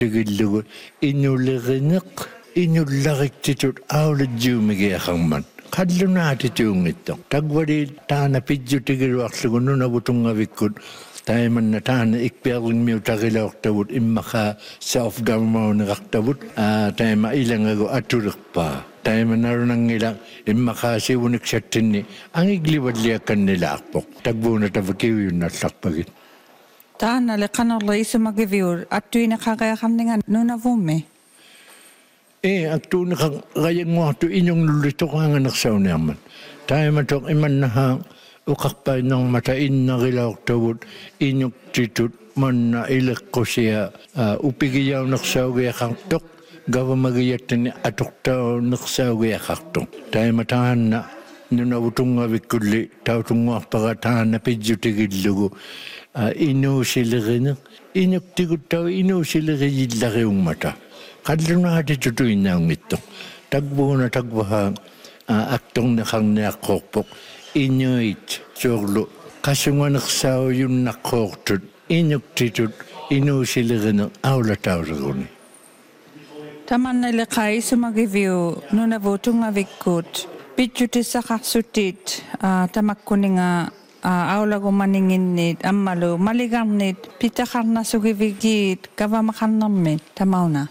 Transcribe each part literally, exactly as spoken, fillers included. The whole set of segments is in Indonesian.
Tigillugu inulerineq inullariktitut aulajjuumigiaqarman qallunaatituungittoq tagwari taana pijjutigiluarlugu nunavutungavikkut taimanna taana ikpiarlingmiu tagilaortavut immaqa self government taima ilangagu atulerpaa taimanarunangila immaqaasivuniksatinni angiglivalliakkannilaarpoq tagbuuna tavakiuyunnallarpagit taana leqanerle isumagiviur attuinaqaqaaqarninga nunavumme e aktuuneqa qayanguartu inunglulitoqaanganersauniarman taimatoq imannaha uqarpainnermata innarilaortavut inuktitut manna ileqqusia upigiyaunnersaugiaqartoq gavamagiyattani atortaunersaugiaqartoq taimataanna nunavutungavikkulli tautunguarpaqa taanna pijjutigillugu inuusilerine inuktigutau inuusileriyillariummata qallunaatitutuinnaungittoq tagbuuna tagvaha aktorneqarniaqqorpoq inuit suorlu qasunganersaujunnaqqoortut inuktitut inuusilerine aulataulleruni tamanna leqaisumagiviu nunavutungavikkut pitjutissaqarsutit tamakkuninga aulagumaninginnit ammalu maligarnit pitaqarnasugivigit kavamaqarnermit tamauna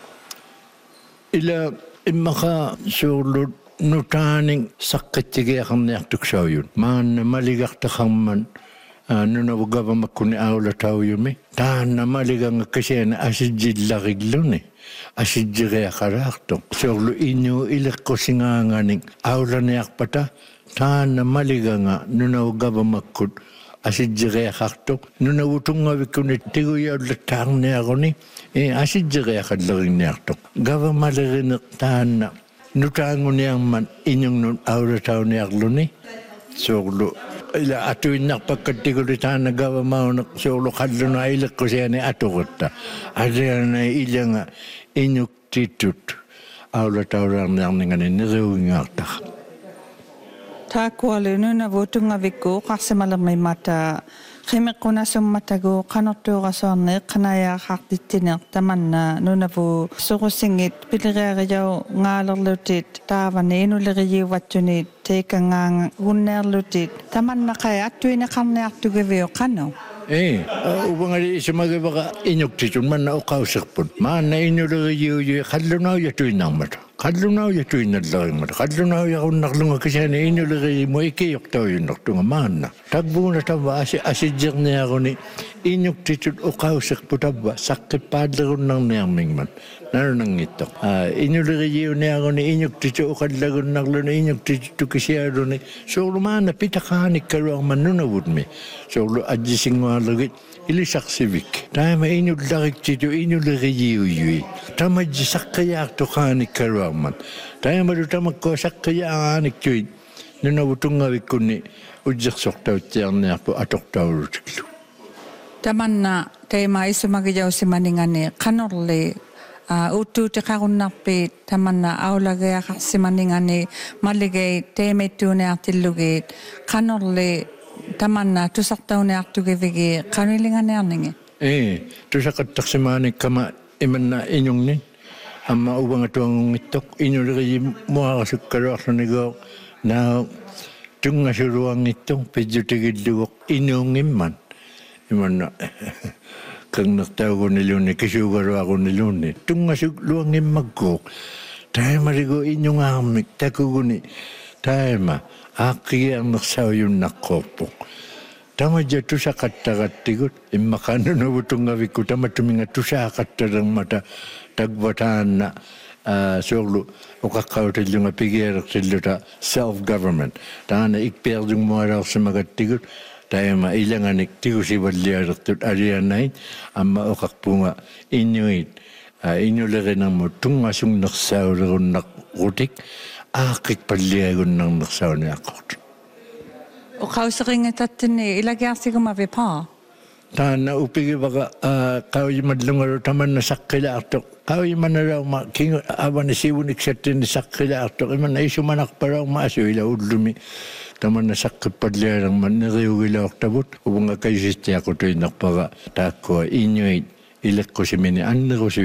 ila immaqa suurlut nutaaning saqqittigiaqarniartuksaujut maanna maligartaqarman nunavu gavamakkuni aulataujumi taanna maligangakasiana asijjillarigluni asijjiriaqalaartoq suurlu inu ileqqusingaanganing aulaniarpata taanna maliganga nunavu gavamakkut asijjiriaqartoq nunavutungavikkuni tiguyaullattaarniaruni e asijjiriaqallerinniartoq gavamalerineq taanna nutaanguniarman inungnun aulatauniarluni suurlu ila atuinnarpakkattiguli taanna gavamauneq suurlu qalluna ileqqusiani aturutta aliana ilanga inuktitut aulataulernarningani neriuingaartaq takualu nunavutungavikku qarsimalermimata qimeqqunasummatagu qanortuuqasuarne qanayaaqartittineq tamanna nunavu suqusingit pileriariau ngaalerlutit taavani inuleriyuvattunit teekangaanga gunneerlutit tamanna qai attuineqarniartugiviu qanu e ubangali ismagivaqa inuktitun manna uqauserput maanna inuleriyuuyu qallunaujatuinnarmata qallunaujatuinnallerimmata qallunaujaqunnerlunga kisiani inuleriyimmu ikiyortaujunnertunga maanna tagbuuna tavva asijjerniaruni inuktitut uqauserputavva saqqippaallerinnarniarmingman narunangittoq inuleriyuuniaruni inuktitu uqallagunnarluni inuktitut kisialuni suurlu maanna pitaqaanikkaluarman nunavutmi suurlu ajjisinguarlugit ilisaqsivik taama inullariktittu inuleriyuuyui tamajji saqqayaartuqaanikkaluarman taamalu tamakkua saqqayaaraaniktuit nunavutungavikkunni ujjersortautiarniarpu atortaulutiklu tamanna teema isumagijausimaningani qanorli uuttuutiqarunnarpiit tamanna aulagiaqarsimaningani maligei teemittuuniartillugit qanorli tamanna tusartauniartugivigi qanuilinganiarningi e tusaqattaqsimaanik-kama imanna inungnin amma ubangatuangungittoq inuleriji muarasukkaluarlunigo naa tungasuluangittoq pijjutigillugoq inuungimman imanna qernertaugunilunni kisuugaluagunilunni tungasuluangimmakkuuq taimarigu inungaarmik takuguni taima aaqigiarnersaujunnaqqoorpoq tamajja tusaqattaqattigut immaqaannunavutungavikku tamattuminga tusaaqattalermata tagvataanna suurlu uqaqqautillunga pigialertilluta self government taana ikpiarlungmualaarsimagattigut taima ilanganik tigusivallialertut alianain amma uqarpunga inuit inulerinarmu tungasungnersaulerinnarutik aaqikpalliagunnarnersauniaqqort uqauseringatattinni ilagiarsigumavipaa taanna upigivaqa qauyimadlungalu tamanna saqqilaartoq qauyimanalauma kingu avani sivuniksattini saqqilaartoq imanna isumanarpalauma asuila ullumi tamanna saqqippadlialerman neriugilaortavut ubunga kaisistiaqutuinnerpaqa taakkua inuit ileqqusimini annerusi